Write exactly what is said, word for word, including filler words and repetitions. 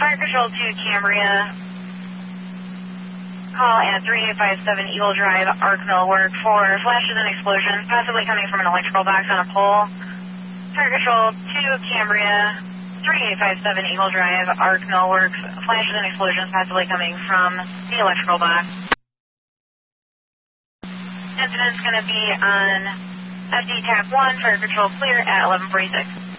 Fire Control to Cambria. Call at three eight five seven Eagle Drive, Arc Millwork for flashes and explosions, possibly coming from an electrical box on a pole. Fire Control to Cambria, three eight five seven Eagle Drive, Arc Millwork, flashes and explosions, possibly coming from the electrical box. Incident's going to be on F D Tap one, Fire Control clear at eleven forty-six.